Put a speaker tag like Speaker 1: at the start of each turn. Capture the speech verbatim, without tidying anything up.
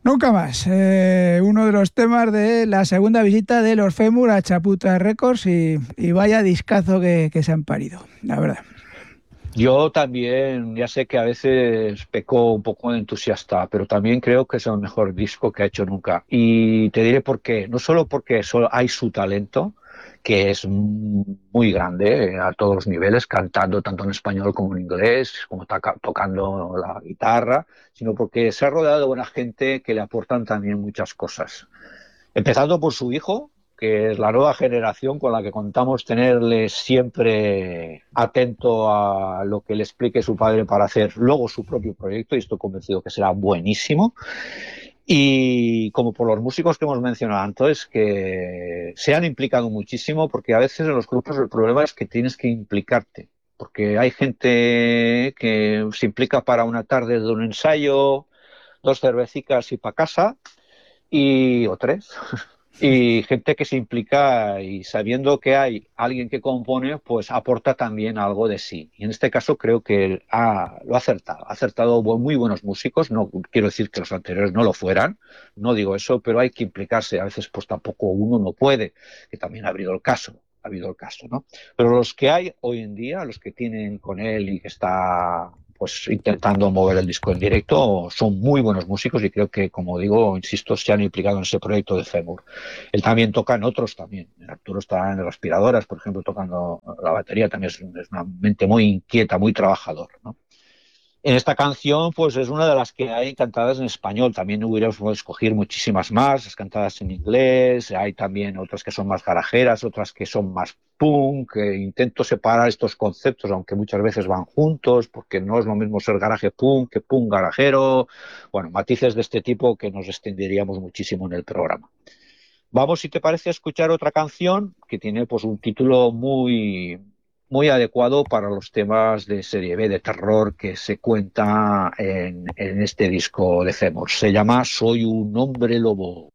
Speaker 1: Nunca más. Eh, uno de los temas de la segunda visita de los Fémur a Chaputra Records y, y vaya discazo que, que se han parido, la verdad.
Speaker 2: Yo también, ya sé que a veces peco un poco de entusiasta, pero también creo que es el mejor disco que ha hecho nunca. Y te diré por qué. No solo porque solo hay su talento, que es muy grande eh, a todos los niveles, cantando tanto en español como en inglés, como taca- tocando la guitarra, sino porque se ha rodeado de buena gente que le aportan también muchas cosas. Empezando por su hijo, que es la nueva generación con la que contamos tenerle siempre atento a lo que le explique su padre para hacer luego su propio proyecto, y estoy convencido que será buenísimo. Y como por los músicos que hemos mencionado antes, que se han implicado muchísimo, porque a veces en los grupos el problema es que tienes que implicarte, porque hay gente que se implica para una tarde de un ensayo, dos cervecitas y para casa, y o tres, y gente que se implica y sabiendo que hay alguien que compone, pues aporta también algo de sí. Y en este caso creo que ha, lo ha acertado. Ha acertado muy buenos músicos. No quiero decir que los anteriores no lo fueran, no digo eso, pero hay que implicarse. A veces pues tampoco uno no puede, que también ha habido el caso. Ha habido el caso, ¿no? Pero los que hay hoy en día, los que tienen con él y que está pues intentando mover el disco en directo, son muy buenos músicos y creo que, como digo, insisto, se han implicado en ese proyecto de Femur. Él también toca en otros también. Arturo está en las aspiradoras, por ejemplo, tocando la batería. También es, es una mente muy inquieta, muy trabajador, ¿no? En esta canción, pues es una de las que hay cantadas en español. También hubiéramos podido escoger muchísimas más, las cantadas en inglés. Hay también otras que son más garajeras, otras que son más punk. Eh, intento separar estos conceptos, aunque muchas veces van juntos, porque no es lo mismo ser garaje punk que punk garajero. Bueno, matices de este tipo que nos extenderíamos muchísimo en el programa. Vamos, si te parece, a escuchar otra canción que tiene pues un título muy, muy adecuado para los temas de serie B, de terror, que se cuenta en, en este disco de Femur. Se llama Soy un hombre lobo.